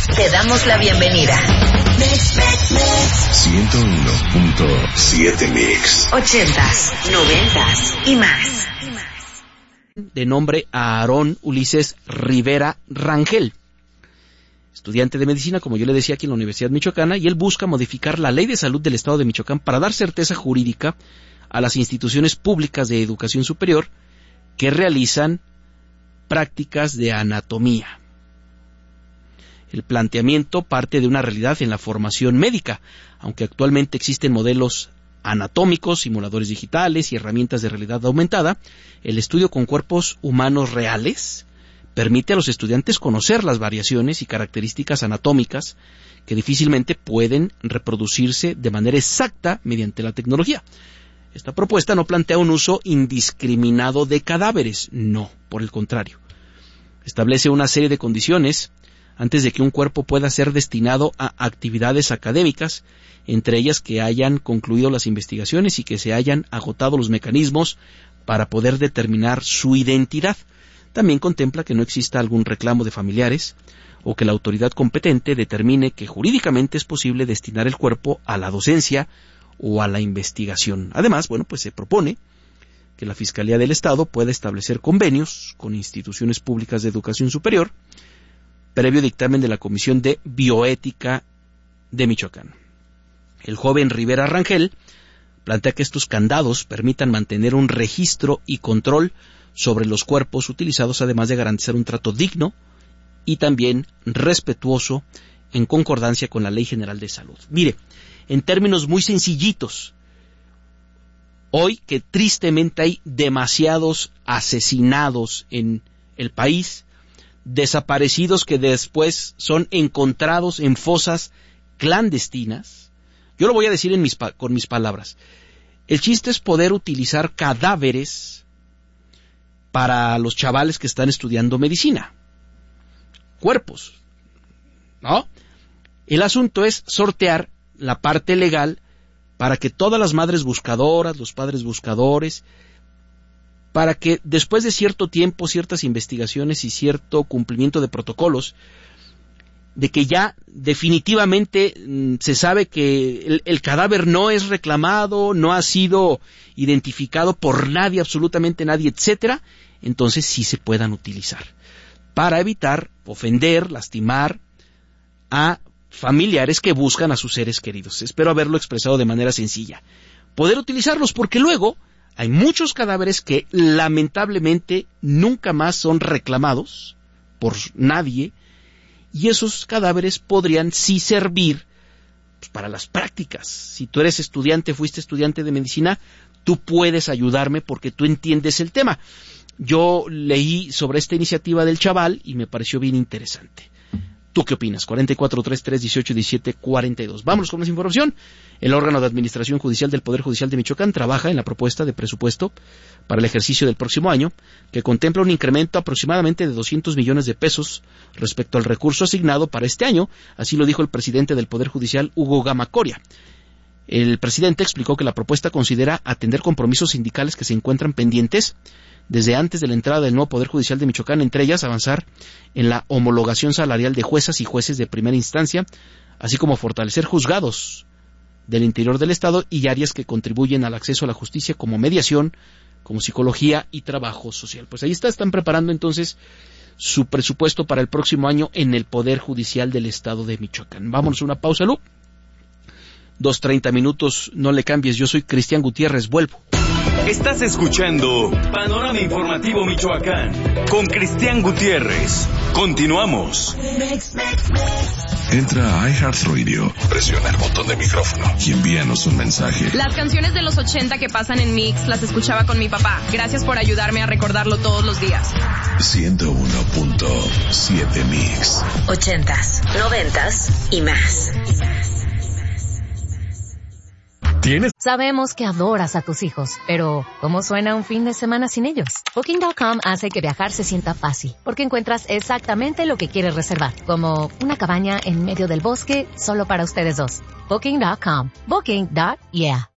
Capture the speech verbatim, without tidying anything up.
Te damos la bienvenida. ciento uno punto siete Mix. Ochentas, noventas y más. De nombre Aarón Ulises Rivera Rangel, estudiante de medicina, como yo le decía, aquí en la Universidad Michoacana, y él busca modificar la Ley de Salud del Estado de Michoacán para dar certeza jurídica a las instituciones públicas de educación superior que realizan prácticas de anatomía. El planteamiento parte de una realidad en la formación médica, aunque actualmente existen modelos anatómicos, simuladores digitales y herramientas de realidad aumentada. El estudio con cuerpos humanos reales permite a los estudiantes conocer las variaciones y características anatómicas que difícilmente pueden reproducirse de manera exacta mediante la tecnología. Esta propuesta no plantea un uso indiscriminado de cadáveres, no, por el contrario. Establece una serie de condiciones antes de que un cuerpo pueda ser destinado a actividades académicas, entre ellas que hayan concluido las investigaciones y que se hayan agotado los mecanismos para poder determinar su identidad. También contempla que no exista algún reclamo de familiares o que la autoridad competente determine que jurídicamente es posible destinar el cuerpo a la docencia o a la investigación. Además, bueno, pues se propone que la Fiscalía del Estado pueda establecer convenios con instituciones públicas de educación superior, previo dictamen de la Comisión de Bioética de Michoacán. El joven Rivera Rangel plantea que estos candados permitan mantener un registro y control sobre los cuerpos utilizados, además de garantizar un trato digno y también respetuoso en concordancia con la Ley General de Salud. Mire, en términos muy sencillitos, hoy que tristemente hay demasiados asesinados en el país, desaparecidos que después son encontrados en fosas clandestinas, yo lo voy a decir en mis, con mis palabras. El chiste es poder utilizar cadáveres para los chavales que están estudiando medicina. Cuerpos, ¿no? El asunto es sortear la parte legal para que todas las madres buscadoras, los padres buscadores, para que después de cierto tiempo, ciertas investigaciones y cierto cumplimiento de protocolos, de que ya definitivamente mmm, se sabe que el, el cadáver no es reclamado, no ha sido identificado por nadie, absolutamente nadie, etcétera, entonces sí se puedan utilizar para evitar ofender, lastimar a familiares que buscan a sus seres queridos. Espero haberlo expresado de manera sencilla. Poder utilizarlos, porque luego hay muchos cadáveres que lamentablemente nunca más son reclamados por nadie, y esos cadáveres podrían sí servir pues, para las prácticas. Si tú eres estudiante, fuiste estudiante de medicina, tú puedes ayudarme porque tú entiendes el tema. Yo leí sobre esta iniciativa del chaval y me pareció bien interesante. ¿Tú qué opinas? cuarenta y cuatro, treinta y tres, dieciocho, diecisiete, cuarenta y dos. Vámonos con más información. El órgano de administración judicial del Poder Judicial de Michoacán trabaja en la propuesta de presupuesto para el ejercicio del próximo año, que contempla un incremento aproximadamente de doscientos millones de pesos respecto al recurso asignado para este año. Así lo dijo el presidente del Poder Judicial, Hugo Gama Coria. El presidente explicó que la propuesta considera atender compromisos sindicales que se encuentran pendientes desde antes de la entrada del nuevo Poder Judicial de Michoacán, entre ellas avanzar en la homologación salarial de juezas y jueces de primera instancia, así como fortalecer juzgados del interior del Estado y áreas que contribuyen al acceso a la justicia, como mediación, como psicología y trabajo social. Pues ahí está, están preparando entonces su presupuesto para el próximo año en el Poder Judicial del Estado de Michoacán. Vámonos a una pausa, Lu. Dos treinta minutos, no le cambies, yo soy Cristian Gutiérrez, vuelvo. Estás escuchando Panorama Informativo Michoacán con Cristian Gutiérrez. Continuamos. Entra a iHeartRadio, presiona el botón de micrófono y envíanos un mensaje. Las canciones de los ochenta que pasan en Mix las escuchaba con mi papá. Gracias por ayudarme a recordarlo todos los días. ciento uno punto siete Mix. Ochentas, noventas y más. ¿Tienes? Sabemos que adoras a tus hijos, pero ¿cómo suena un fin de semana sin ellos? Booking punto com hace que viajar se sienta fácil, porque encuentras exactamente lo que quieres reservar, como una cabaña en medio del bosque solo para ustedes dos. Booking punto com. Booking. Yeah.